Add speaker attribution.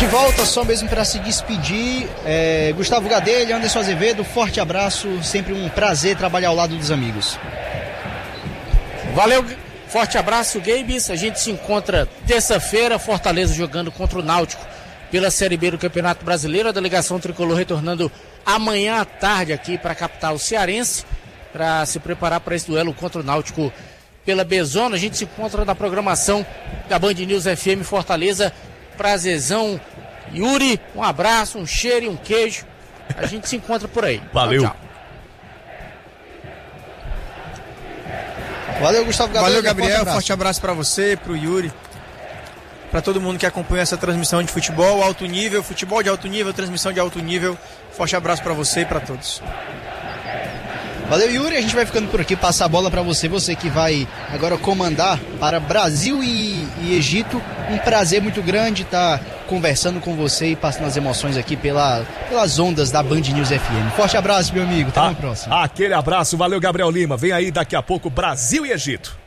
Speaker 1: De volta, só mesmo para se despedir. Gustavo Gadelha, Anderson Azevedo, forte abraço, sempre um prazer trabalhar ao lado dos amigos.
Speaker 2: Valeu, forte abraço, Gabes. A gente se encontra terça-feira, Fortaleza jogando contra o Náutico pela Série B do Campeonato Brasileiro. A delegação tricolor retornando amanhã à tarde aqui para a capital cearense, para se preparar para esse duelo contra o Náutico pela B-Zona. A gente se encontra na programação da Band News FM Fortaleza. Prazerzão, Yuri, um abraço, um cheiro e um queijo. A gente se encontra por aí.
Speaker 3: Valeu.
Speaker 2: Tchau, tchau.
Speaker 1: Valeu, Gustavo Gabriel.
Speaker 4: Valeu, Gabriel. Forte abraço para você, pro Yuri, para todo mundo que acompanha essa transmissão de futebol alto nível, futebol de alto nível, transmissão de alto nível. Forte abraço para você e para todos.
Speaker 1: Valeu, Yuri. A gente vai ficando por aqui, passar a bola para você que vai agora comandar para Brasil e Egito. Um prazer muito grande estar conversando com você e passando as emoções aqui pelas ondas da Band News FM. Forte abraço, meu amigo. Até a próxima.
Speaker 3: Aquele abraço. Valeu, Gabriel Lima. Vem aí daqui a pouco Brasil e Egito.